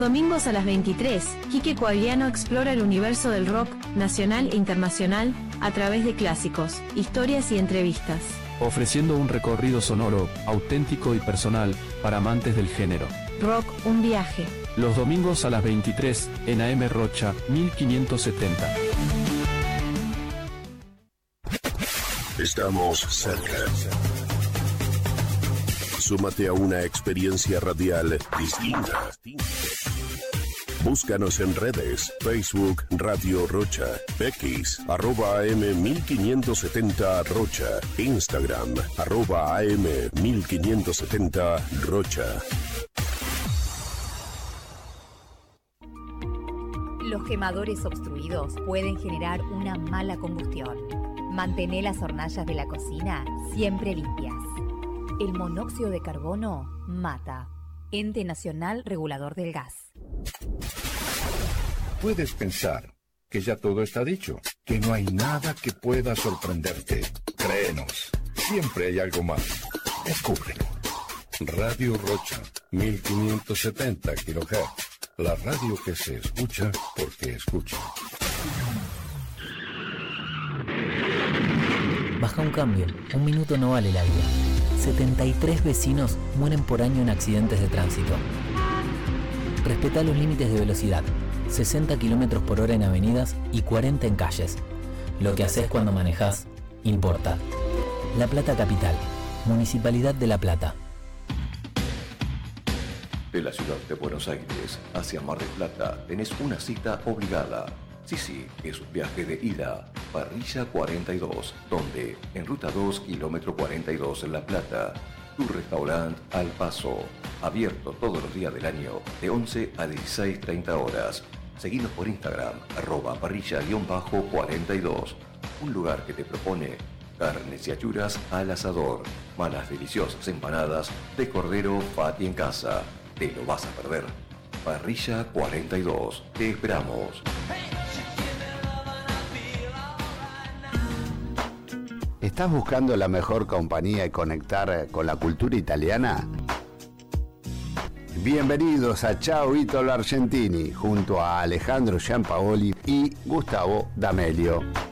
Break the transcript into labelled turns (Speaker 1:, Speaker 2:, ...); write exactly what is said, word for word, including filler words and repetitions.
Speaker 1: Domingos a las veintitrés, Quique Coagliano explora el universo del rock, nacional e internacional, a través de clásicos, historias y entrevistas.
Speaker 2: Ofreciendo un recorrido sonoro, auténtico y personal, para amantes del género.
Speaker 1: Rock, un viaje.
Speaker 2: Los domingos a las veintitrés, en A M Rocha, mil quinientos setenta.
Speaker 3: Estamos cerca. Súmate a una experiencia radial distinta. Búscanos en redes, Facebook Radio Rocha, X, arroba A M mil quinientos setenta Rocha, Instagram, arroba A M mil quinientos setenta Rocha.
Speaker 4: Los quemadores obstruidos pueden generar una mala combustión. Mantén las hornallas de la cocina siempre limpias. El monóxido de carbono mata. Ente Nacional Regulador del Gas.
Speaker 5: Puedes pensar que ya todo está dicho, que no hay nada que pueda sorprenderte. Créenos, siempre hay algo más. Descúbrelo. Radio Rocha, mil quinientos setenta kilohertz. La radio que se escucha porque escucha.
Speaker 6: Baja un cambio, un minuto no vale la vida. setenta y tres vecinos mueren por año en accidentes de tránsito. Respeta los límites de velocidad, sesenta kilómetros por hora en avenidas y cuarenta en calles. Lo que haces cuando manejas importa. La Plata Capital, Municipalidad de La Plata.
Speaker 7: De la ciudad de Buenos Aires hacia Mar del Plata tenés una cita obligada. Sí, sí, es un viaje de ida. Parrilla cuarenta y dos, donde en ruta dos, kilómetro cuarenta y dos en La Plata. Tu restaurante Al Paso, abierto todos los días del año de once a dieciséis treinta horas. Seguinos por Instagram, arroba parrilla-cuarenta y dos. Un lugar que te propone carnes y achuras al asador, malas deliciosas empanadas de cordero Fati en casa. Te lo vas a perder. Parrilla cuarenta y dos. Te esperamos.
Speaker 8: ¿Estás buscando la mejor compañía y conectar con la cultura italiana? Bienvenidos a Ciao Italo Argentini junto a Alejandro Giampaoli y Gustavo D'Amelio.